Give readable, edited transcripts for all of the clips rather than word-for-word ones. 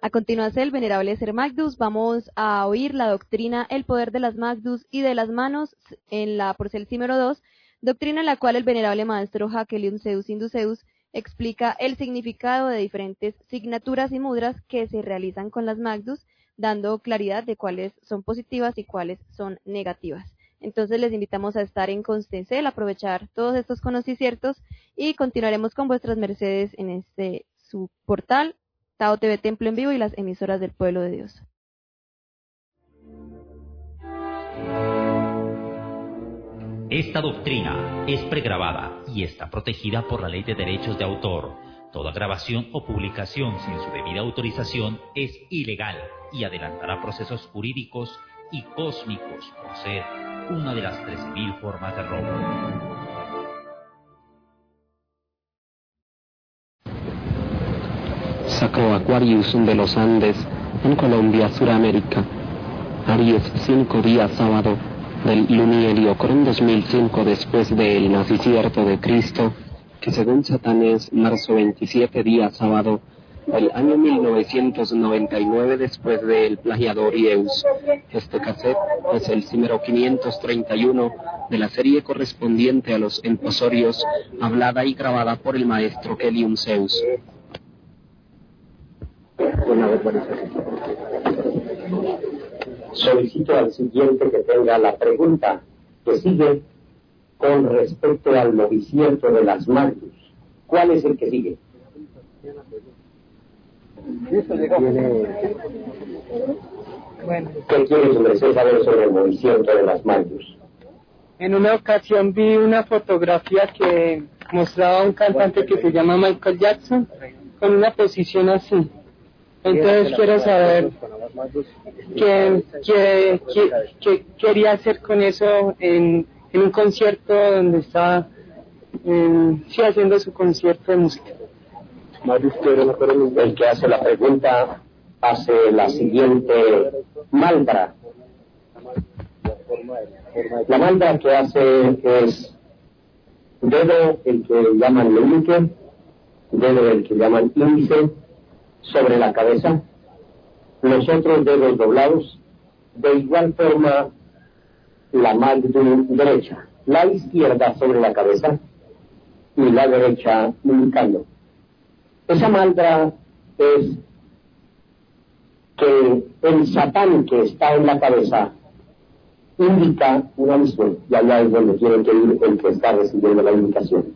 A continuación, el venerable Ser Magnus, vamos a oír la doctrina El poder de las Magnus y de las manos en la Porcel Címero 2, doctrina en la cual el venerable maestro Hakelium Zeus Induceus explica el significado de diferentes signaturas y mudras que se realizan con las Magnus, dando claridad de cuáles son positivas y cuáles son negativas. Entonces les invitamos a estar en Constencel, aprovechar todos estos conocimientos y continuaremos con vuestras mercedes en su portal Tao TV Templo en Vivo y las emisoras del Pueblo de Dios. Esta doctrina es pregrabada y está protegida por la Ley de Derechos de Autor. Toda grabación o publicación sin su debida autorización es ilegal y adelantará procesos jurídicos y cósmicos por ser una de las 13.000 formas de robo. Sacó Aquarius de los Andes, en Colombia, Suramérica. Aries, 5 días sábado del lunierio Cron 2005 después del nacimiento de Cristo, que según Satán es marzo 27 días sábado del año 1999 después del plagiador Ieus. Este cassette es el Címero 531 de la serie correspondiente a los emposorios, hablada y grabada por el maestro Hakelium Zeus. Solicito al siguiente que tenga la pregunta que sigue con respecto al noviciento de las Magnus. ¿Cuál es el que sigue? ¿Qué quiere su merced saber sobre el noviciento de las Magnus? En una ocasión vi una fotografía que mostraba a un cantante que se llama Michael Jackson con una posición así. Entonces quiero saber qué quería hacer con eso en un concierto donde estaba haciendo su concierto de música. El que hace la pregunta hace la siguiente mantra. La mantra que hace es dedo el que llaman meñique, dedo el que llaman índice, sobre la cabeza, los otros dedos doblados, de igual forma la mano derecha, la izquierda sobre la cabeza y la derecha indicando. Esa mantra es que el Satán que está en la cabeza indica una misión, y allá es donde tiene que ir el que está recibiendo la indicación.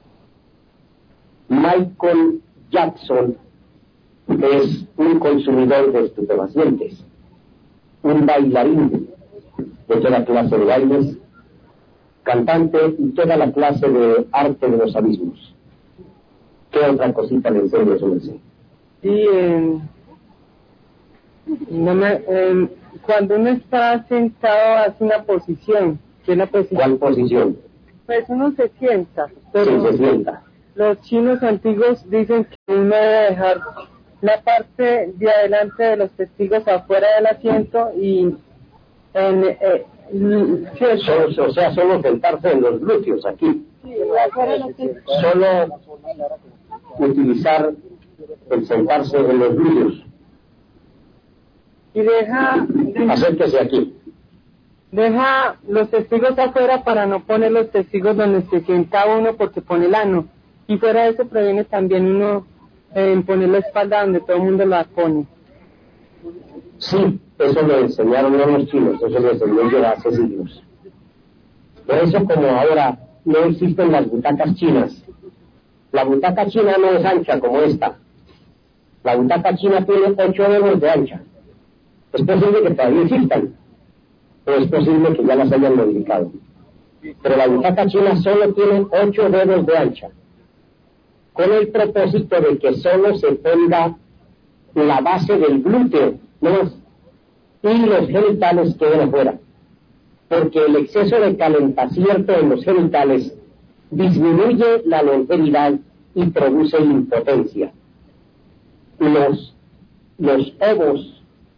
Michael Jackson es un consumidor de estupefacientes, un bailarín de toda clase de bailes, cantante y toda la clase de arte de los abismos. ¿Qué otra cosita le enseño a su merced? Y cuando uno está sentado hace una posición. ¿Qué es la posición? ¿Cuál posición? Pues uno se sienta. Sí, se sienta. Los chinos antiguos dicen que uno debe dejar la parte de adelante de los testigos afuera del asiento y solo sentarse en los glúteos aquí. Sí, afuera de los testigos. Solo utilizar el sentarse en los glúteos. Y acérquese aquí. Deja los testigos afuera para no poner los testigos donde se sienta uno porque pone el ano. Y fuera de eso previene también uno en poner la espalda donde todo el mundo la pone. Sí, eso lo enseñaron a los chinos, eso lo enseñó yo hace siglos. Por eso, como ahora no existen las butacas chinas, la butaca china no es ancha como esta. La butaca china tiene 8 dedos de ancha. Es posible que todavía existan, pero es posible que ya las hayan modificado. Pero la butaca china solo tiene 8 dedos de ancha, con el propósito de que solo se ponga la base del glúteo, no más, y los genitales queden afuera, porque el exceso de calentamiento en los genitales disminuye la longevidad y produce impotencia. Los ovos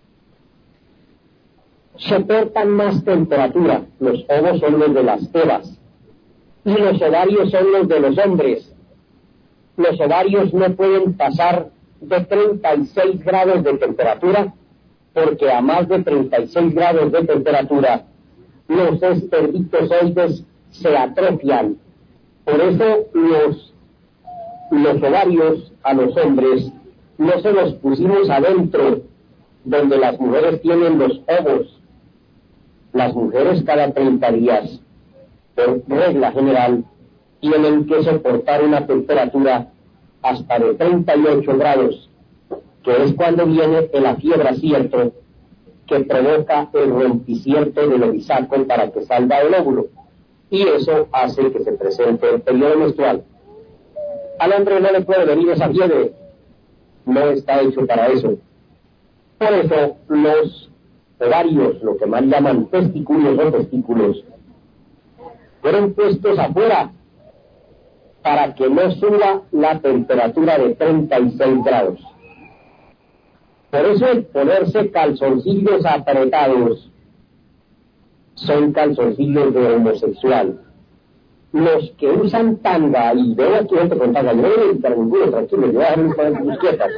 soportan más temperatura, los ovos son los de las evas, y los ovarios son los de los hombres. Los ovarios no pueden pasar de 36 grados de temperatura, porque a más de 36 grados de temperatura los espermatozoides se atrofian. Por eso los ovarios a los hombres no se los pusimos adentro, donde las mujeres tienen los ovos. Las mujeres cada 30 días, por regla general, tienen que soportar una temperatura hasta de 38 grados, que es cuando viene el afiebracierto, que provoca el rompicierto del ovisaco para que salga el óvulo, y eso hace que se presente el periodo menstrual. Al hombre no le puede venir esa fiebre, no está hecho para eso. Por eso los ovarios, lo que más llaman testículos o testículos, fueron puestos afuera para que no suba la temperatura de 36 grados. Por eso el ponerse calzoncillos apretados son calzoncillos de homosexual. Los que usan tanga, y veo aquí gente con tanga, no voy a editar ninguno, tranquilo, yo voy a dejar mis quietas.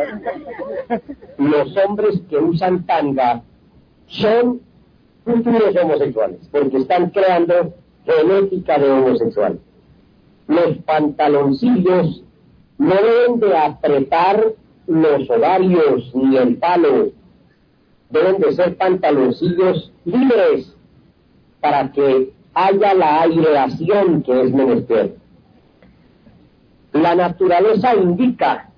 Los hombres que usan tanga son futuros homosexuales, porque están creando genética de homosexual. Los pantaloncillos no deben de apretar los ovarios ni el palo, deben de ser pantaloncillos libres para que haya la aireación que es menester. La naturaleza indica,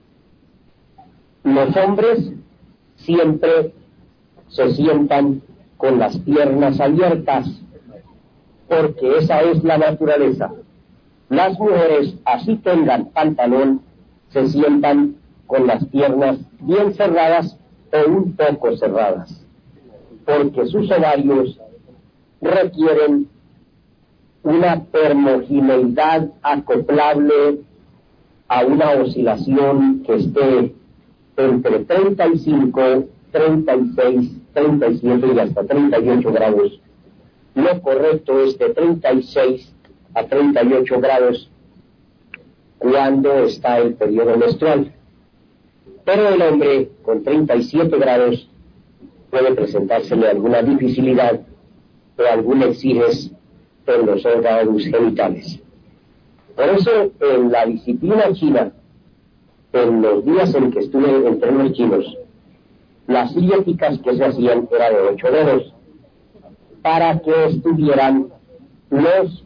los hombres siempre se sientan con las piernas abiertas, porque esa es la naturaleza. Las mujeres, así tengan pantalón, se sientan con las piernas bien cerradas o un poco cerradas, porque sus ovarios requieren una permogineidad acoplable a una oscilación que esté entre 35, 36, 37 y hasta 38 grados. Lo correcto es de 36 a 38 grados cuando está el periodo menstrual. Pero el hombre con 37 grados puede presentársele alguna dificilidad o algún exiges en los órganos genitales. Por eso, en la disciplina china, en los días en que estuve entre los chinos, las silléticas que se hacían era de 8 dedos, para que estuvieran los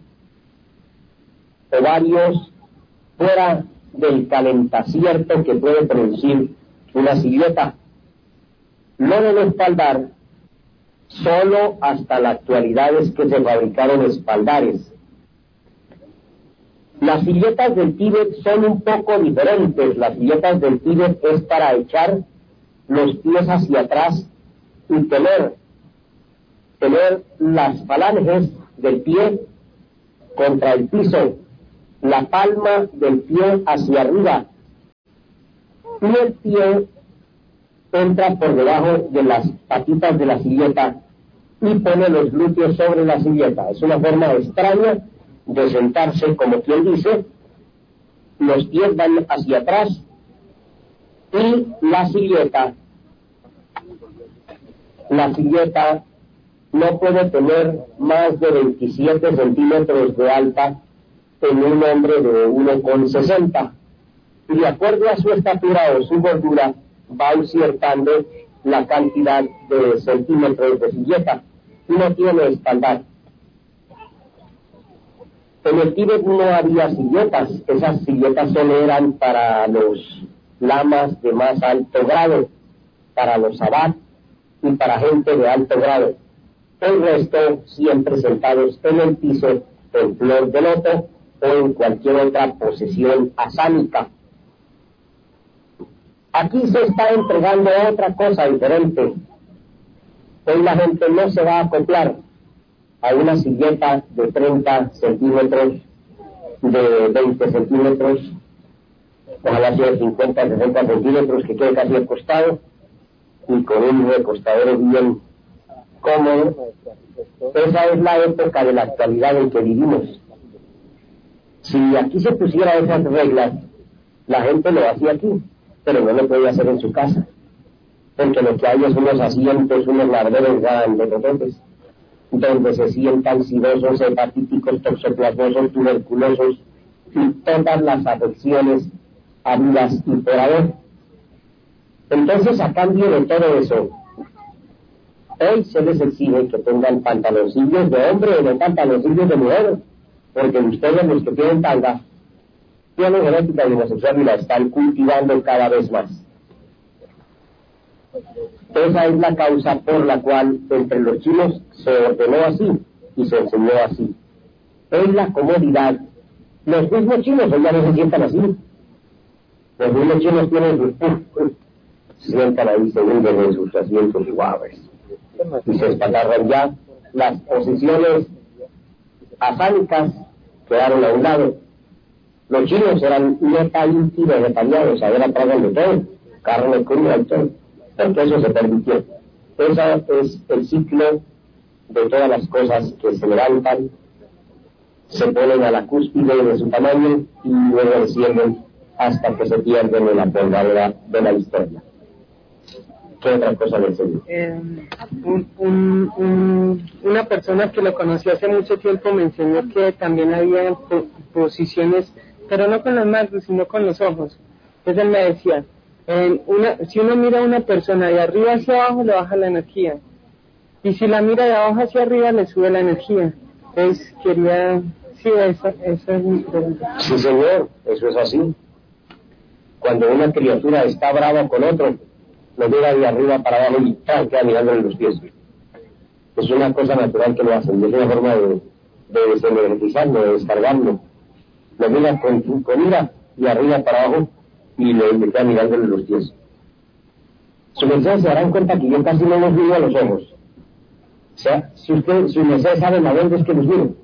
ovarios fuera del calentacierto que puede producir una silleta. No debe espaldar. Solo hasta la actualidad es que se fabricaron espaldares. Las silletas del Tíbet son un poco diferentes. Las silletas del Tíbet es para echar los pies hacia atrás y tener las falanges del pie contra el piso, la palma del pie hacia arriba, y el pie entra por debajo de las patitas de la silleta y pone los glúteos sobre la silleta. Es una forma extraña de sentarse, como quien dice, los pies van hacia atrás y la silleta no puede tener más de 27 centímetros de alta en un hombre de 1,60, y de acuerdo a su estatura o su gordura va insertando la cantidad de centímetros de silleta, y no tiene espaldar. En el Tíbet no había silletas, esas silletas solo eran para los lamas de más alto grado, para los sabbat y para gente de alto grado. El resto siempre sentados en el piso, en flor de loto o en cualquier otra posición asámica. Aquí se está entregando otra cosa diferente. Hoy la gente no se va a acoplar a una silleta de 30 centímetros, de 20 centímetros, ojalá sea de 50, 60 centímetros, que quede casi acostado y con un recostadero bien cómodo. Esa es la época de la actualidad en que vivimos. Si aquí se pusiera esas reglas, la gente lo hacía aquí. pero no lo puede hacer en su casa, porque lo que hay es unos asientos, unos larderos grandes, donde se sientan sidosos, hepatíticos, toxoplasmosos, tuberculosos y todas las afecciones habidas y por haber. Entonces, a cambio de todo eso, hoy se les exige que pongan pantaloncillos de hombre y no pantaloncillos de mujer, porque ustedes, los que tienen tanga, tienen genética de homosexual y la están cultivando cada vez más. Esa es la causa por la cual entre los chinos se ordenó así y se enseñó así. Es la comodidad. Los mismos chinos hoy ya no se sientan así. Los mismos chinos tienen se sientan ahí, se hunden en sus asientos suaves y se espatarran ya. Las posiciones asánicas quedaron a un lado. Los chinos eran neta y vegetarianos, ahora tragan de todo, carne cruda y todo, porque eso se permitió. Ese es el ciclo de todas las cosas que se levantan, se ponen a la cúspide de su tamaño y luego descienden hasta que se pierden en la polvadera de la historia. ¿Qué otra cosa le enseño? Una persona que lo conocí hace mucho tiempo me enseñó que también había posiciones, pero no con las manos, sino con los ojos. Entonces él me decía, si uno mira a una persona de arriba hacia abajo, le baja la energía. Y si la mira de abajo hacia arriba, le sube la energía. Entonces quería... Sí, esa es mi pregunta. Sí, señor, eso es así. Cuando una criatura está brava con otro, lo mira de arriba para abajo y queda mirándole los pies. Es una cosa natural que lo hacen, es una forma de desenergizarlo, de descargarlo. Lo mira con ira de arriba para abajo y le queda mirándole los pies. Su mensaje se darán cuenta que yo casi no los miro a los ojos. O sea, si ustedes saben a dónde es que los miro.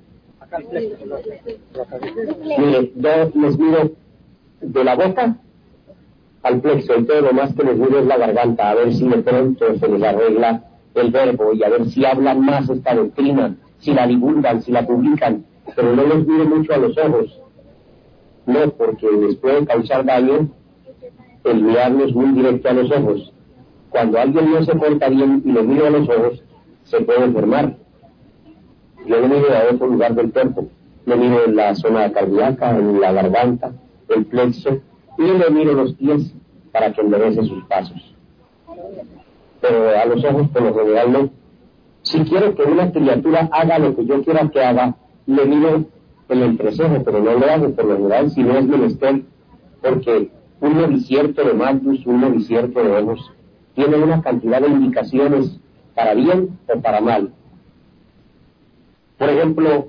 Mire, yo les miro de la boca al plexo, y todo lo más que les miro es la garganta, a ver si de pronto se les arregla el verbo y a ver si hablan más esta doctrina, si la divulgan, si la publican, pero no les miro mucho a los ojos, no, porque les puede causar daño el mirarlos muy directo a los ojos. Cuando alguien no se porta bien y lo miro a los ojos, se puede enfermar. Yo lo miro a otro lugar del cuerpo, lo miro en la zona cardíaca, en la garganta, el plexo, y le miro los pies para que enderece sus pasos. Pero a los ojos por lo general no. Si quiero que una criatura haga lo que yo quiera que haga, le miro el entrecejo, pero no lo hago por lo general si no es menester, porque un novicierto de Magnus, un novicierto de ojos, tiene una cantidad de indicaciones para bien o para mal. Por ejemplo,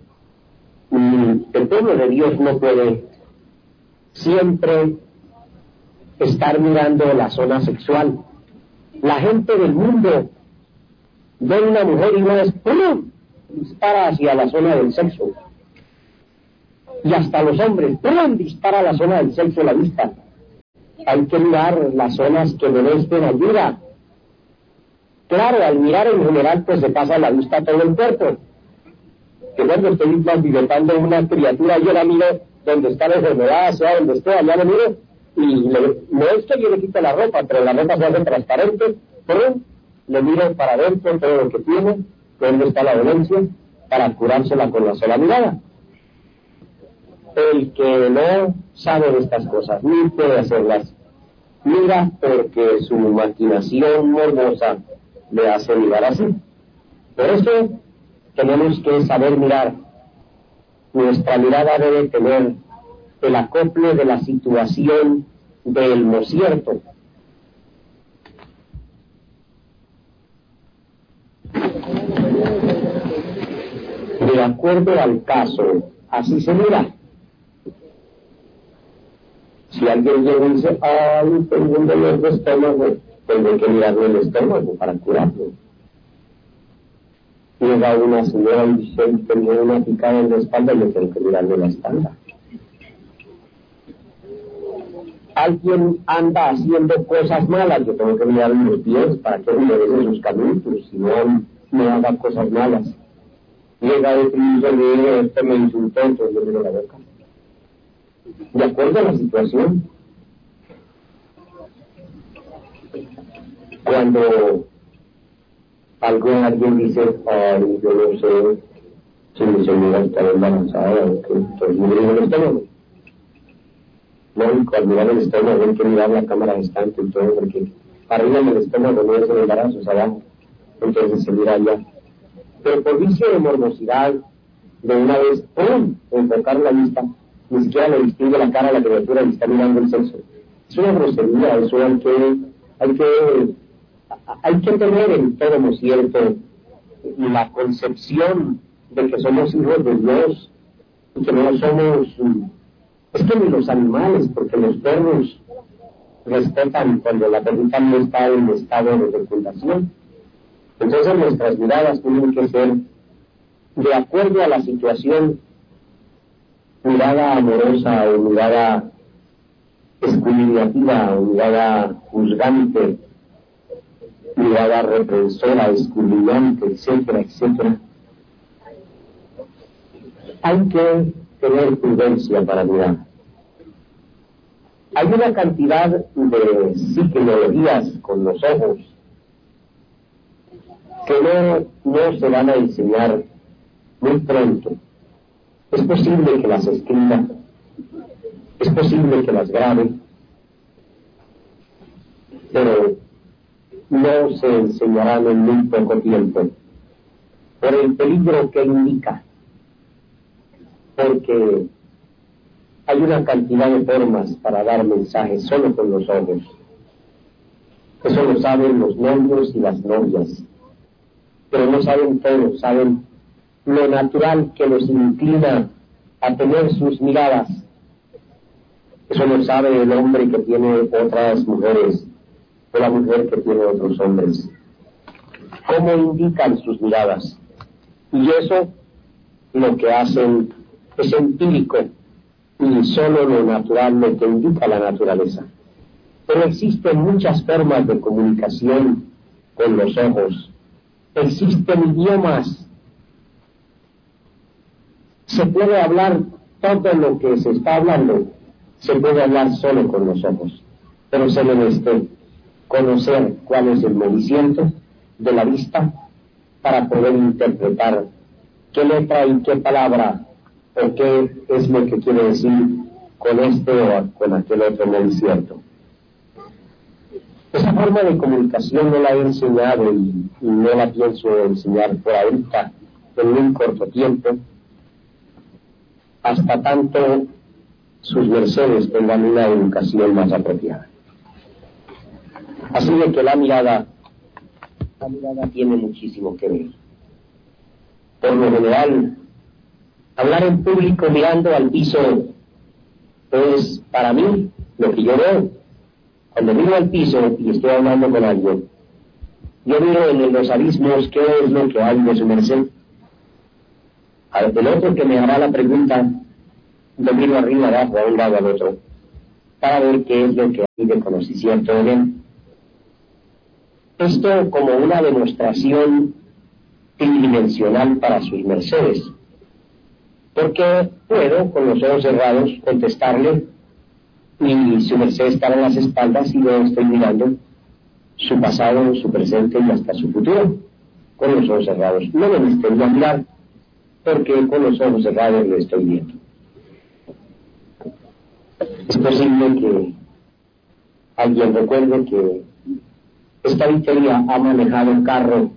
el pueblo de Dios no puede siempre estar mirando la zona sexual. La gente del mundo ve una mujer y una vez ¡pum!, dispara hacia la zona del sexo. Y hasta los hombres ¡pum!, dispara a la zona del sexo la vista. Hay que mirar las zonas que merecen ayuda. Claro, al mirar en general pues se pasa la vista a todo el cuerpo. Que cuando estoy transviolentando una criatura, yo la miro donde está la enfermedad, sea donde esté, allá la miro, y no es que yo le quite la ropa, pero la ropa se hace transparente, pero le miro para adentro todo lo que tiene, donde está la dolencia, para curársela con la sola mirada. El que no sabe de estas cosas, ni puede hacerlas, mira porque su maquinación morbosa le hace mirar así. Por eso tenemos que saber mirar. Nuestra mirada debe tener el acople de la situación del no cierto. De acuerdo al caso, así se mira. Si alguien llega y dice, ay, tengo un dolor de estómago, tengo que mirarle el estómago para curarlo. Llega una señora y dice, tengo una picada en la espalda y le tengo que mirarle la espalda. Alguien anda haciendo cosas malas, yo tengo que mirarle los pies para que enderece sus caminos, si no haga cosas malas. Llega otro y dice, este me insultó, entonces yo miro la boca. De acuerdo a la situación. Cuando alguien dice, ay, yo no sé si mi señora está embarazada o que estoy muy en el estómago. No, y cuando mirar el estómago hay que mirar la cámara distante y todo, porque arriba en el estómago no es el embarazo, es abajo. Entonces se mira allá. Pero por vicio de morbosidad, de una vez, ¡pum!, enfocar la vista, ni siquiera le distingue la cara a la criatura y está mirando el sexo. Es una grosería, eso hay que tener en todo lo cierto la concepción de que somos hijos de Dios y que no somos, es que ni los animales, porque los perros respetan cuando la perrita no está en estado de fecundación. Entonces nuestras miradas tienen que ser de acuerdo a la situación, mirada amorosa o mirada escudriñativa o mirada juzgante, mirada reprensora, escudriñante, etcétera, etcétera. Hay que tener prudencia para mirar. Hay una cantidad de psicologías con los ojos que no se van a enseñar muy pronto. Es posible que las escriba, es posible que las grabe, pero no se enseñarán en muy poco tiempo, por el peligro que indica, porque hay una cantidad de formas para dar mensajes solo con los ojos. Eso lo saben los novios y las novias, pero no saben todo, saben lo natural que los inclina a tener sus miradas. Eso lo sabe el hombre que tiene otras mujeres, o la mujer que tiene otros hombres. ¿Cómo indican sus miradas? Y eso lo que hacen es empírico, y solo lo natural lo que indica la naturaleza. Pero existen muchas formas de comunicación con los ojos. Existen idiomas. Se puede hablar todo lo que se está hablando, se puede hablar solo con los ojos, pero se debe conocer cuál es el movimiento de la vista para poder interpretar qué letra y qué palabra o qué es lo que quiere decir con este o con aquel otro movimiento. Esa forma de comunicación no la he enseñado y no la pienso enseñar por ahorita en un corto tiempo, hasta tanto sus mercedes tengan una educación más apropiada. Así de que la mirada tiene muchísimo que ver. Por lo general, hablar en público mirando al piso es, para mí, lo que yo veo. Cuando miro al piso y estoy hablando con alguien, yo miro en los abismos qué es lo que hay de su merced. El otro que me hará la pregunta, lo miro arriba, abajo, a un lado, al otro, para ver qué es lo que hay de conocimiento en él. Esto como una demostración tridimensional para sus mercedes, porque puedo, con los ojos cerrados, contestarle y su merced estar en las espaldas y yo estoy mirando su pasado, su presente y hasta su futuro, con los ojos cerrados. No me necesito mirar, porque con los ojos cerrados lo estoy viendo. Es posible que alguien recuerde que esta victoria ha manejado un carro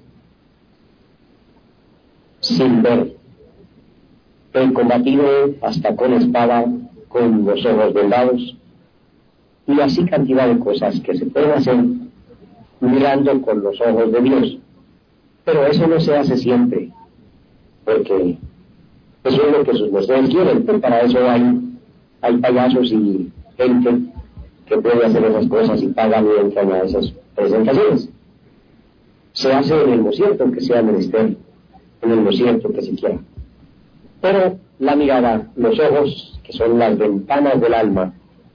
sin ver, he combatido hasta con espada, con los ojos vendados, y así cantidad de cosas que se pueden hacer mirando con los ojos de Dios. Pero eso no se hace siempre, porque eso es lo que sus mercedes quieren, pero para eso hay payasos y gente que puede hacer esas cosas y pagan y entran a esas presentaciones. Se hace en el desierto que sea menester, en el desierto que se quiera. Pero la mirada, los ojos, que son las ventanas del alma,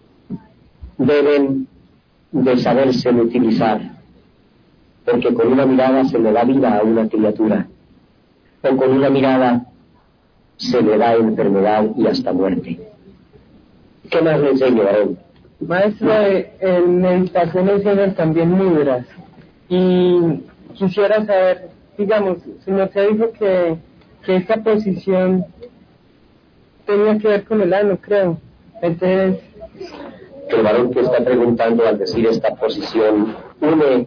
deben de saberse utilizar, porque con una mirada se le da vida a una criatura, o con una mirada se le da enfermedad y hasta muerte. ¿Qué más le enseño a él? Maestro, en meditaciones eran también mudras. Y quisiera saber, digamos, si nos dijo que esta posición tenía que ver con el ano, creo. Entonces, el varón que está preguntando al decir esta posición une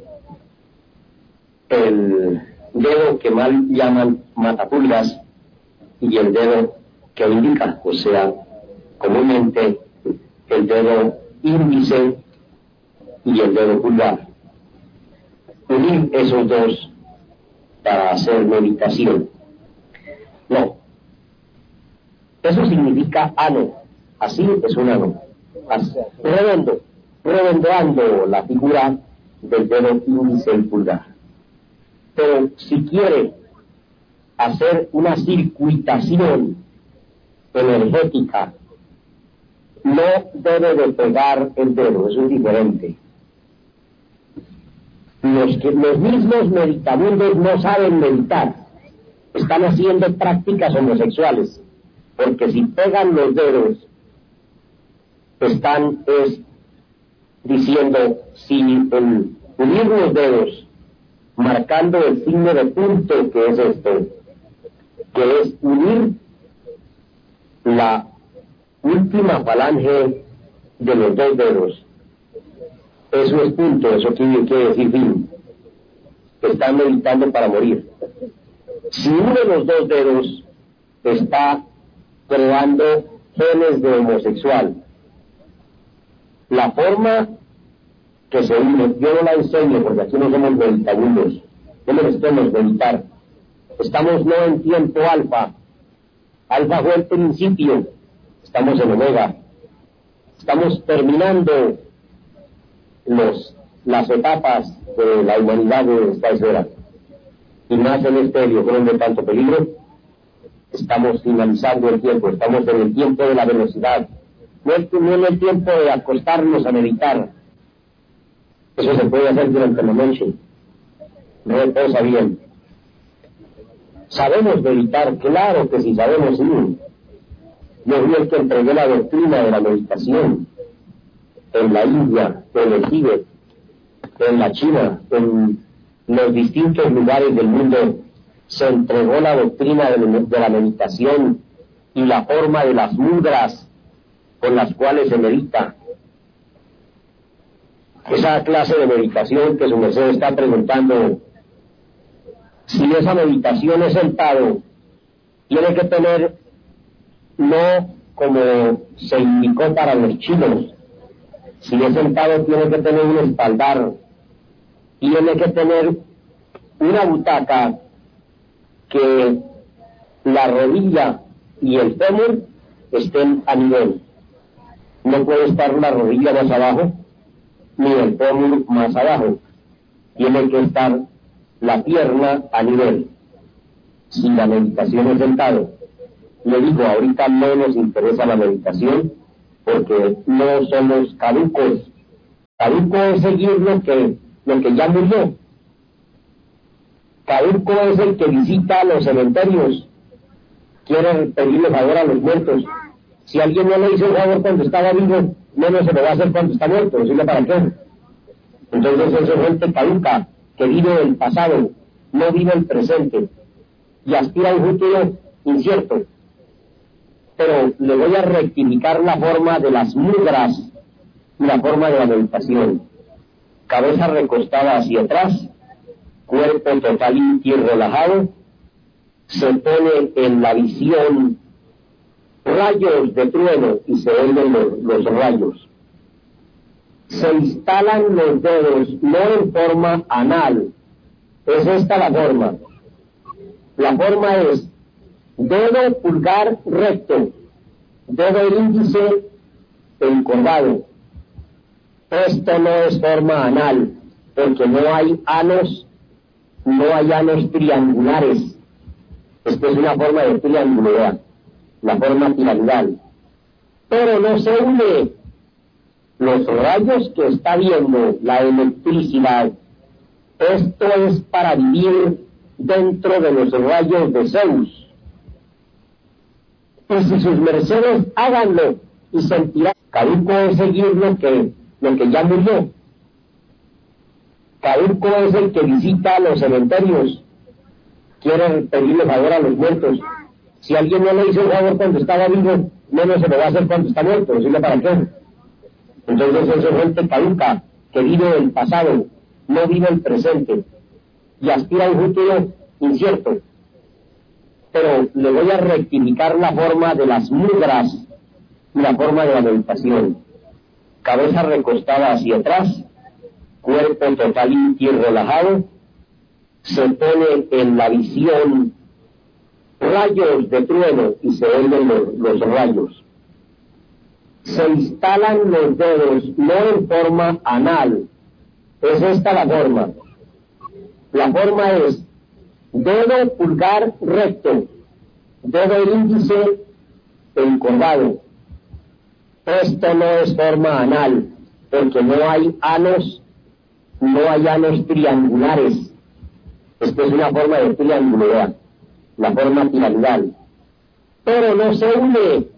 el dedo que mal llaman matapulgas y el dedo que indica, o sea, comúnmente el dedo índice y el dedo pulgar. Unir esos dos para hacer meditación. No. Eso significa ano. Así es un ano. Redondeando la figura del dedo índice y pulgar. Pero si quiere hacer una circuitación energética, no debe de pegar el dedo, eso es diferente. Los mismos meditabundos no saben meditar, están haciendo prácticas homosexuales, porque si pegan los dedos, están diciendo, si el unir los dedos, marcando el signo de punto que es esto, que es unir la última falange de los dos dedos, eso es punto, eso quiere decir fin. Están meditando para morir. Si uno de los dos dedos está creando genes de homosexual, la forma que se une, yo no la enseño porque aquí no somos meditabundos, no necesitamos meditar. Estamos no en tiempo alfa, alfa fue el principio, estamos en omega, estamos terminando las etapas de la humanidad de esta esfera, y más en este heliocrón de tanto peligro. Estamos finalizando el tiempo, estamos en el tiempo de la velocidad, no en el tiempo de acostarnos a meditar. Eso se puede hacer durante la noche, no reposa bien. ¿Sabemos meditar? Claro que sí sabemos, sí. Yo fui el que entregué la doctrina de la meditación en la India, en el Tíbet, en la China, en los distintos lugares del mundo. Se entregó la doctrina de la meditación y la forma de las mudras con las cuales se medita. Esa clase de meditación que su merced está preguntando, si esa meditación es sentado, tiene que tener, no como se indicó para los chinos, si es sentado tiene que tener un espaldar, tiene que tener una butaca que la rodilla y el fémur estén a nivel. No puede estar la rodilla más abajo ni el fémur más abajo. Tiene que estar la pierna a nivel. Si la meditación es sentado, le digo, ahorita no nos interesa la meditación porque no somos caducos. Caduco es seguir lo que ya murió. Caduco es el que visita los cementerios, quiere pedirle favor a los muertos. Si alguien no le hizo un favor cuando estaba vivo, menos se lo va a hacer cuando está muerto, ¿sí? ¿Para qué? Entonces eso es gente caduca, que vive el pasado, no vive el presente, y aspira a un futuro incierto. Pero le voy a rectificar la forma de las mudras y la forma de la meditación. Cabeza recostada hacia atrás, cuerpo total y relajado, se pone en la visión rayos de trueno y se oyen los rayos. Se instalan los dedos no en forma anal, es esta la forma. La forma es dedo pulgar recto, dedo índice encorvado. Esto no es forma anal, porque no hay anos triangulares. Esto es una forma de triangularidad, la forma piramidal. Pero no se une los rayos que está viendo, la electricidad. Esto es para vivir dentro de los rayos de Zeus. Y si sus mercedes háganlo y sentirán Caduco es seguir lo que ya murió. Caduco es el que visita los cementerios, quiere pedirle favor a los muertos. Si alguien no le hizo el favor cuando estaba vivo, menos se lo va a hacer cuando está muerto, ¿decirle para qué? Entonces eso es gente caduca, que vive el pasado, no vive el presente, y aspira a un futuro incierto. Pero le voy a rectificar la forma de las mudras y la forma de la meditación. Cabeza recostada hacia atrás, cuerpo total y relajado, se pone en la visión rayos de trueno y se oyen los rayos. Se instalan los dedos no en forma anal, es esta la forma. La forma es dedo pulgar recto, dedo índice encorvado. Esto no es forma anal, porque no hay anos triangulares. Esto es una forma de triangularidad, la forma piramidal. Pero no se une